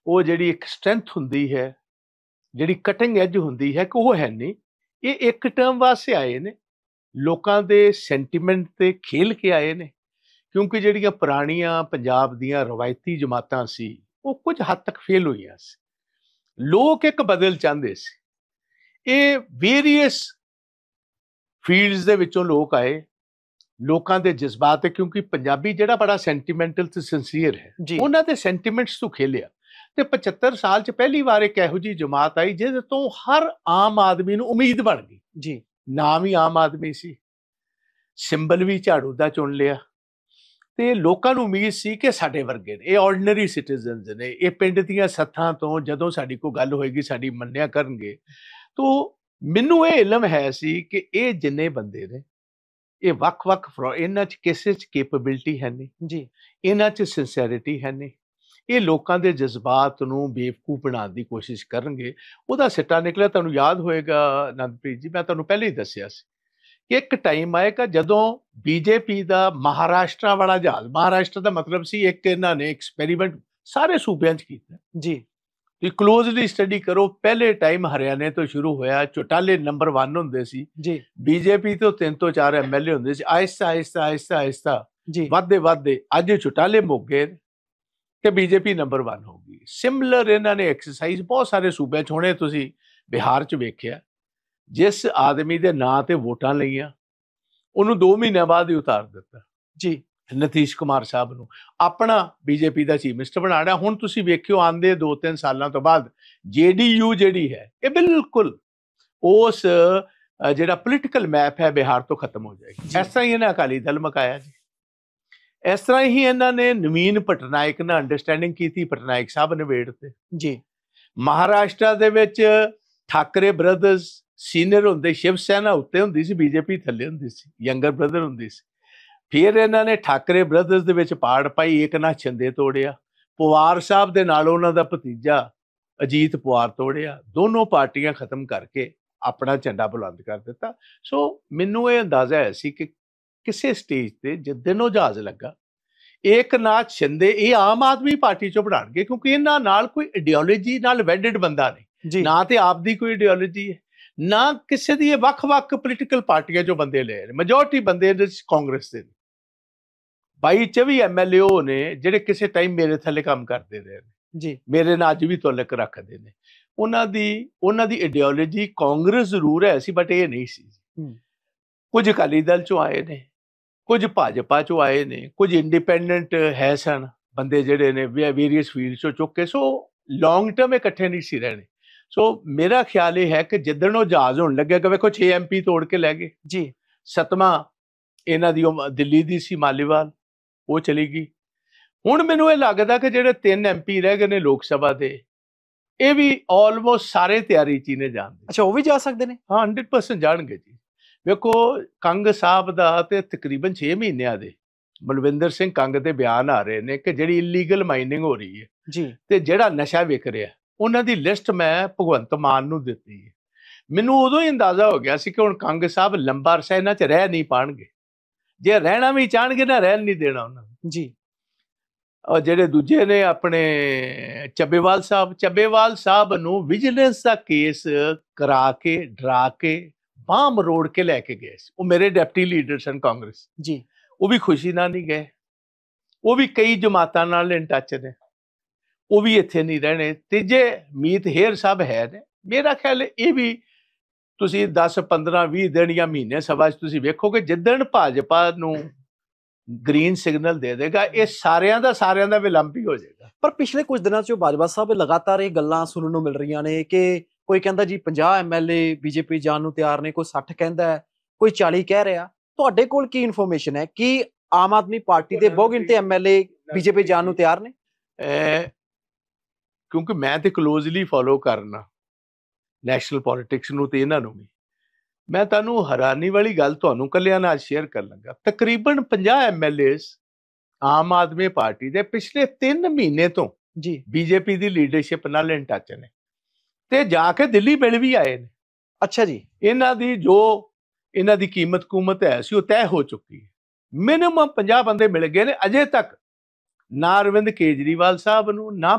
ਉਹ ਜਿਹੜੀ ਇੱਕ ਸਟਰੈਂਥ ਹੁੰਦੀ ਹੈ, ਜਿਹੜੀ ਕਟਿੰਗ ਐਜ ਹੁੰਦੀ ਹੈ, ਕਿ ਉਹ ਹੈ ਨਹੀਂ। ਇਹ ਇੱਕ ਟਰਮ ਵਾਸਤੇ ਆਏ ਨੇ, ਲੋਕਾਂ ਦੇ ਸੈਂਟੀਮੈਂਟ ਤੇ ਖੇਲ ਕੇ ਆਏ ਨੇ, ਕਿਉਂਕਿ ਜਿਹੜੀਆਂ ਪੁਰਾਣੀਆਂ ਪੰਜਾਬ ਦੀਆਂ ਰਵਾਇਤੀ ਜਮਾਤਾਂ ਸੀ ਉਹ ਕੁਝ ਹੱਦ ਤੱਕ ਫੇਲ ਹੋਈਆਂ ਸੀ। ਲੋਕ ਇੱਕ ਬਦਲ ਚਾਹੁੰਦੇ ਸੀ। ਇਹ ਵੇਰੀਅਸ ਫੀਲਡਸ ਦੇ ਵਿੱਚੋਂ ਲੋਕ ਆਏ, ਲੋਕਾਂ ਦੇ ਜਜ਼ਬਾਤ, ਕਿਉਂਕਿ ਪੰਜਾਬੀ ਜਿਹੜਾ ਬੜਾ ਸੈਂਟੀਮੈਂਟਲ ਤੇ ਸਿੰਸੀਅਰ ਹੈ, ਉਹਨਾਂ ਦੇ ਸੈਂਟੀਮੈਂਟਸ ਤੋਂ ਖੇਲਿਆ। ਤੇ 75 ਸਾਲ 'ਚ ਪਹਿਲੀ ਵਾਰ ਇੱਕ ਇਹੋ ਜਿਹੀ ਜਮਾਤ ਆਈ ਜਿਹਦੇ ਤੋਂ ਹਰ ਆਮ ਆਦਮੀ ਨੂੰ ਉਮੀਦ ਬਣ ਗਈ। ਜੀ, ਨਾਮ ਹੀ ਆਮ ਆਦਮੀ ਸੀ, ਸਿੰਬਲ ਵੀ ਝਾੜੂ ਦਾ ਚੁਣ ਲਿਆ, ਤੇ ਲੋਕਾਂ ਨੂੰ ਉਮੀਦ ਸੀ ਕਿ ਸਾਡੇ ਵਰਗੇ ਨੇ, ਇਹ ਆਰਡੀਨਰੀ ਸਿਟੀਜ਼ਨਸ ਨੇ, ਇਹ ਪਿੰਡ ਦੀਆਂ ਸੱਥਾਂ ਤੋਂ ਜਦੋਂ ਸਾਡੀ ਕੋਈ ਗੱਲ ਹੋਏਗੀ ਸਾਡੀ ਮੰਨਿਆ ਕਰਨਗੇ। ਤੋ ਮੈਨੂੰ ਇਹ ਇਲਮ ਹੈ ਸੀ ਕਿ ਇਹ ਜਿੰਨੇ ਬੰਦੇ ਨੇ, ਇਹ ਵੱਖ-ਵੱਖ ਇਹਨਾਂ 'ਚ ਕਿਸੇ 'ਚ ਕੈਪੇਬਿਲਿਟੀ ਹੈ ਨਹੀਂ ਜੀ, ਇਹਨਾਂ 'ਚ ਸਿੰਸੈਰਿਟੀ ਹੈ ਨਹੀਂ, ਇਹ ਲੋਕਾਂ ਦੇ ਜਜ਼ਬਾਤ ਨੂੰ ਬੇਵਕੂਫ ਬਣਾਉਣ ਦੀ ਕੋਸ਼ਿਸ਼ ਕਰਨਗੇ। ਉਹਦਾ ਸਿੱਟਾ ਨਿਕਲਿਆ। ਤੁਹਾਨੂੰ ਯਾਦ ਹੋਏਗਾ ਆਨੰਦਪ੍ਰੀਤ ਜੀ, ਮੈਂ ਤੁਹਾਨੂੰ ਪਹਿਲੇ ਹੀ ਦੱਸਿਆ ਸੀ ਕਿ ਇੱਕ ਟਾਈਮ ਆਏਗਾ ਜਦੋਂ ਬੀਜੇਪੀ ਦਾ ਮਹਾਰਾਸ਼ਟਰ ਵਾਲਾ ਜਹਾਜ਼, ਮਹਾਰਾਸ਼ਟਰ ਦਾ ਮਤਲਬ ਸੀ ਇੱਕ, ਇਹਨਾਂ ਨੇ ਐਕਸਪੈਰੀਮੈਂਟ ਸਾਰੇ ਸੂਬਿਆਂ 'ਚ ਕੀਤਾ ਜੀ। ਤੁਸੀਂ ਕਲੋਜ਼ਲੀ ਸਟੱਡੀ ਕਰੋ, ਪਹਿਲੇ ਟਾਈਮ ਹਰਿਆਣੇ ਤੋਂ ਸ਼ੁਰੂ ਹੋਇਆ, ਚੌਟਾਲੇ ਨੰਬਰ 1 ਹੁੰਦੇ ਸੀ ਜੀ, ਬੀਜੇਪੀ ਤੋਂ 3 ਤੋਂ 4 ਐਮਐਲਏ ਹੁੰਦੇ ਸੀ, ਆਹਿਸਤਾ ਜੀ ਵੱਧਦੇ ਅੱਜ ਚੌਟਾਲੇ ਮੁੱਕ ਗਏ ਤੇ ਬੀਜੇਪੀ ਨੰਬਰ 1 ਹੋ ਗਈ। ਸਿਮਿਲਰ ਇਹਨਾਂ ਨੇ ਐਕਸਰਸਾਈਜ਼ ਬਹੁਤ ਸਾਰੇ ਸੂਬਿਆਂ 'ਚ, ਹੁਣੇ ਤੁਸੀਂ ਬਿਹਾਰ 'ਚ ਵੇਖਿਆ, ਜਿਸ ਆਦਮੀ ਦੇ ਨਾਂ ਤੇ ਵੋਟਾਂ ਲਈਆਂ ਉਹਨੂੰ 2 ਮਹੀਨਿਆਂ ਬਾਅਦ ਹੀ ਉਤਾਰ ਦਿੱਤਾ ਜੀ, ਨਤੀਸ਼ ਕੁਮਾਰ ਸਾਹਿਬ ਨੂੰ ਆਪਣਾ ਬੀਜੇਪੀ ਦਾ ਚੀਫ ਮਿਨਿਸਟਰ ਬਣਾਉਣਾ। ਹੁਣ ਤੁਸੀਂ ਵੇਖਿਓ ਆਉਂਦੇ 2-3 ਸਾਲਾਂ ਤੋਂ ਬਾਅਦ JDU ਜਿਹੜੀ ਹੈ, ਇਹ ਬਿਲਕੁਲ ਉਸ ਜਿਹੜਾ ਪੋਲੀਟੀਕਲ ਮੈਪ ਹੈ ਬਿਹਾਰ ਤੋਂ ਖਤਮ ਹੋ ਜਾਏਗੀ। ਇਸ ਤਰ੍ਹਾਂ ਹੀ ਇਹਨਾਂ ਅਕਾਲੀ ਦਲ ਮਕਾਇਆ ਜੀ, ਇਸ ਤਰ੍ਹਾਂ ਹੀ ਇਹਨਾਂ ਨੇ ਨਵੀਨ ਪਟਨਾਇਕ ਨਾਲ ਅੰਡਰਸਟੈਂਡਿੰਗ ਕੀਤੀ, ਪਟਨਾਇਕ ਸਾਹਿਬ ਨਿਬੇੜ ਤੇ ਜੀ। ਮਹਾਰਾਸ਼ਟਰ ਦੇ ਵਿੱਚ ਠਾਕਰੇ ਬ੍ਰਦਰਸ ਸੀਨੀਅਰ ਹੁੰਦੇ, ਸ਼ਿਵ ਸੈਨਾ ਉੱਤੇ ਹੁੰਦੀ ਸੀ, ਬੀਜੇਪੀ ਥੱਲੇ ਹੁੰਦੀ ਸੀ, ਯੰਗਰ ਬ੍ਰਦਰ ਹੁੰਦੀ ਸੀ। ਫਿਰ ਇਹਨਾਂ ਨੇ ਠਾਕਰੇ ਬ੍ਰਦਰਸ ਦੇ ਵਿੱਚ ਪਾੜ ਪਾਈ, ਏਕਨਾਥ ਸ਼ਿੰਦੇ ਤੋੜਿਆ, ਪਵਾਰ ਸਾਹਿਬ ਦੇ ਨਾਲ ਉਹਨਾਂ ਦਾ ਭਤੀਜਾ ਅਜੀਤ ਪਵਾਰ ਤੋੜਿਆ, ਦੋਨੋਂ ਪਾਰਟੀਆਂ ਖਤਮ ਕਰਕੇ ਆਪਣਾ ਝੰਡਾ ਬੁਲੰਦ ਕਰ ਦਿੱਤਾ। ਸੋ ਮੈਨੂੰ ਇਹ ਅੰਦਾਜ਼ਾ ਹੈ ਸੀ ਕਿ ਕਿਸੇ ਸਟੇਜ ਤੇ ਜਿੱਦਣ ਉਹ ਜਹਾਜ਼ ਲੱਗਾ, ਏਕਨਾਥ ਸ਼ਿੰਦੇ ਇਹ ਆਮ ਆਦਮੀ ਪਾਰਟੀ ਚੋਂ ਬਣਾਉਣਗੇ, ਕਿਉਂਕਿ ਇਹਨਾਂ ਨਾਲ ਕੋਈ ਆਈਡੀਓਲੋਜੀ ਨਾਲ ਵੈਡਡ ਬੰਦਾ ਨਹੀਂ, ਨਾ ਤੇ ਆਪ ਦੀ ਕੋਈ ਆਈਡੀਓਲੋਜੀ ਹੈ, ਨਾ ਕਿਸੇ ਦੀ। ਇਹ ਵੱਖ-ਵੱਖ ਪੋਲੀਟੀਕਲ ਪਾਰਟੀਆਂ ਚੋਂ ਬੰਦੇ ਲੈ ਰਹੇ, ਮੈਜੋਰਟੀ ਬੰਦੇ ਕਾਂਗਰਸ ਦੇ ਨੇ। 22-24 ਐਮਐਲਏ ਉਹ ਨੇ ਜਿਹੜੇ ਕਿਸੇ ਟਾਈਮ ਮੇਰੇ ਥੱਲੇ ਕੰਮ ਕਰਦੇ ਰਹੇ ਨੇ ਜੀ, ਮੇਰੇ ਨਾਲ ਅੱਜ ਵੀ ਤਾਲੁਕ ਰੱਖਦੇ ਨੇ। ਉਹਨਾਂ ਦੀ ਆਈਡੀਓਲੋਜੀ ਕਾਂਗਰਸ ਜ਼ਰੂਰ ਹੈ ਸੀ, ਬਟ ਇਹ ਨਹੀਂ ਸੀ। ਕੁਝ ਅਕਾਲੀ ਦਲ ਚੋਂ ਆਏ ਨੇ, ਕੁਝ ਭਾਜਪਾ ਚੋਂ ਆਏ ਨੇ, ਕੁਝ ਇੰਡੀਪੈਂਡੈਂਟ ਹੈ ਸਨ ਬੰਦੇ ਜਿਹੜੇ ਨੇ ਵੇਰੀਅਸ ਫੀਲਡ ਚੋਂ ਚੁੱਕ ਕੇ। ਸੋ ਲੌਂਗ ਟਰਮ ਇਕੱਠੇ ਨਹੀਂ ਸੀ ਰਹਿਣੇ। ਸੋ ਮੇਰਾ ਖਿਆਲ ਇਹ ਹੈ ਕਿ ਜਿੱਦਣ ਉਹ ਜਹਾਜ਼ ਹੋਣ ਲੱਗਿਆ, ਕਿ ਵੇਖੋ 6 MP ਤੋੜ ਕੇ ਲੈ ਗਏ ਜੀ, 7ਵਾਂ ਇਹਨਾਂ ਦੀ ਦਿੱਲੀ ਦੀ ਸੀ, ਮਾਲੀਵਾਲ, ਉਹ ਚਲੀ ਗਈ। ਹੁਣ ਮੈਨੂੰ ਇਹ ਲੱਗਦਾ ਕਿ ਜਿਹੜੇ 3 MP ਰਹਿ ਗਏ ਨੇ ਲੋਕ ਸਭਾ ਦੇ, ਇਹ ਵੀ ਆਲਮੋਸਟ ਸਾਰੇ ਤਿਆਰੀ 'ਚ ਹੀ ਨੇ ਜਾਣ ਦੀ। ਅੱਛਾ, ਉਹ ਵੀ ਜਾ ਸਕਦੇ ਨੇ? ਹਾਂ, 100% ਜਾਣਗੇ ਜੀ। ਵੇਖੋ ਕੰਗ ਸਾਹਿਬ ਦਾ ਤੇ ਤਕਰੀਬਨ 6 ਮਹੀਨਿਆਂ ਦੇ ਬਲਵਿੰਦਰ ਸਿੰਘ ਕੰਗ ਦੇ ਬਿਆਨ ਆ ਰਹੇ ਨੇ ਕਿ ਜਿਹੜੀ ਇਲੀਗਲ ਮਾਈਨਿੰਗ ਹੋ ਰਹੀ ਹੈ ਜੀ, ਤੇ ਜਿਹੜਾ ਨਸ਼ਾ ਵਿਕ ਰਿਹਾ, ਉਹਨਾਂ ਦੀ ਲਿਸਟ ਮੈਂ ਭਗਵੰਤ ਮਾਨ ਨੂੰ ਦਿੱਤੀ ਹੈ। ਮੈਨੂੰ ਉਦੋਂ ਹੀ ਅੰਦਾਜ਼ਾ ਹੋ ਗਿਆ ਸੀ ਕਿ ਹੁਣ ਕੰਗ ਸਾਹਿਬ ਲੰਬਾ ਅਰਸਾ ਇਹਨਾਂ 'ਚ ਰਹਿ ਨਹੀਂ ਪਾਣਗੇ, ਜੇ ਰਹਿਣਾ ਵੀ ਚਾਹਣਗੇ ਨਾ ਰਹਿਣ ਨਹੀਂ ਦੇਣਾ ਉਹਨਾਂ ਨੂੰ ਜੀ। ਔਰ ਜਿਹੜੇ ਦੂਜੇ ਨੇ ਆਪਣੇ ਚੱਬੇਵਾਲ ਸਾਹਿਬ ਨੂੰ ਵਿਜੀਲੈਂਸ ਦਾ ਕੇਸ ਕਰਾ ਕੇ, ਡਰਾ ਕੇ, ਬਾਂਹ ਮਰੋੜ ਕੇ ਲੈ ਕੇ ਗਏ ਸੀ। ਉਹ ਮੇਰੇ ਡਿਪਟੀ ਲੀਡਰ ਸਨ ਕਾਂਗਰਸ ਜੀ, ਉਹ ਵੀ ਖੁਸ਼ੀ ਨਾਲ ਨਹੀਂ ਗਏ, ਉਹ ਵੀ ਕਈ ਜਮਾਤਾਂ ਨਾਲ ਇਨ ਟੱਚ ਨੇ, ਉਹ ਵੀ ਇੱਥੇ ਨਹੀਂ ਰਹਿਣੇ। ਤੀਜੇ ਮੀਤ ਹੇਰ ਸਾਹਿਬ ਹੈ ਨੇ, ਮੇਰਾ ਖਿਆਲ ਇਹ ਵੀ ਤੁਸੀਂ 10-15-20 ਦਿਨ ਜਾਂ ਮਹੀਨੇ ਸਭਾ 'ਚ ਤੁਸੀਂ ਵੇਖੋਗੇ, ਜਿੱਦਣ ਭਾਜਪਾ ਨੂੰ ਗ੍ਰੀਨ ਸਿਗਨਲ ਦੇ ਦੇਗਾ, ਇਹ ਸਾਰਿਆਂ ਦਾ ਵਿਲੰਬ ਹੀ ਹੋ ਜਾਏਗਾ। ਪਰ ਪਿਛਲੇ ਕੁਝ ਦਿਨਾਂ 'ਚ ਬਾਜਵਾ ਸਾਹਿਬ ਲਗਾਤਾਰ ਇਹ ਗੱਲਾਂ ਸੁਣਨ ਨੂੰ ਮਿਲ ਰਹੀਆਂ ਨੇ ਕਿ ਕੋਈ ਕਹਿੰਦਾ ਜੀ 50 ਐਮਐਲਏ ਬੀਜੇਪੀ ਜਾਣ ਨੂੰ ਤਿਆਰ ਨੇ, ਕੋਈ 60 ਕਹਿੰਦਾ, ਕੋਈ 40 ਕਹਿ ਰਿਹਾ। ਤੁਹਾਡੇ ਕੋਲ ਕੀ ਇਨਫੋਰਮੇਸ਼ਨ ਹੈ ਕਿ ਆਮ ਆਦਮੀ ਪਾਰਟੀ ਦੇ ਬਹੁਗਿਣਤੀ ਐਮਐਲਏ ਬੀਜੇਪੀ ਜਾਣ ਨੂੰ ਤਿਆਰ ਨੇ? ਕਿਉਂਕਿ ਮੈਂ ਤੇ ਕਲੋਜ਼ਲੀ ਫੋਲੋ ਕਰਨਾ ਨੈਸ਼ਨਲ ਪੋਲਿਟਿਕਸ ਨੂੰ ਤੇ ਇਹਨਾਂ ਨੂੰ ਵੀ, ਮੈਂ ਤੁਹਾਨੂੰ ਹੈਰਾਨੀ ਵਾਲੀ ਗੱਲ ਤੁਹਾਨੂੰ ਕੱਲਿਆਂ ਨਾਲ ਸ਼ੇਅਰ ਕਰਨ ਲੱਗਾ। ਤਕਰੀਬਨ 50 ਐਮਐਲਏਸ ਆਮ ਆਦਮੀ ਪਾਰਟੀ ਦੇ ਪਿਛਲੇ 3 ਮਹੀਨੇ ਤੋਂ ਜੀ ਬੀਜੇਪੀ ਦੀ ਲੀਡਰਸ਼ਿਪ ਨਾਲ ਇਨ ਟੱਚ ਨੇ, ਤੇ ਜਾ ਕੇ ਦਿੱਲੀ ਮਿਲ ਵੀ ਆਏ ਨੇ। ਅੱਛਾ ਜੀ, ਇਹਨਾਂ ਦੀ ਕੀਮਤ ਕੂਮਤ ਹੈ ਸੀ ਉਹ ਤੈਅ ਹੋ ਚੁੱਕੀ ਹੈ। ਮਿਨੀਮਮ 50 ਬੰਦੇ ਮਿਲ ਗਏ ਨੇ। ਅਜੇ ਤੱਕ ਨਾ ਅਰਵਿੰਦ ਕੇਜਰੀਵਾਲ ਸਾਹਿਬ ਨੂੰ, ਨਾ